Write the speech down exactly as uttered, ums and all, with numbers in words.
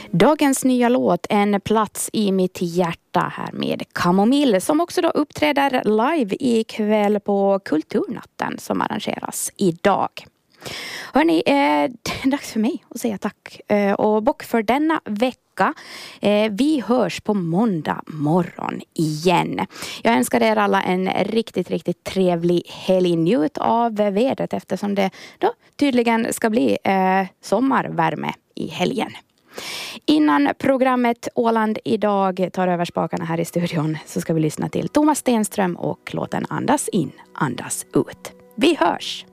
Dagens nya låt, En plats i mitt hjärta, här med Kamomille, som också då uppträder live ikväll på Kulturnatten som arrangeras idag. Hörrni, eh, det är dags för mig att säga tack eh, och bock för denna vecka. Eh, vi hörs på måndag morgon igen. Jag önskar er alla en riktigt, riktigt trevlig helg. Njut av vädret eftersom det då tydligen ska bli eh, sommarvärme i helgen. Innan programmet Åland idag tar över spakarna här i studion så ska vi lyssna till Thomas Stenström och låten Andas in, andas ut. Vi hörs!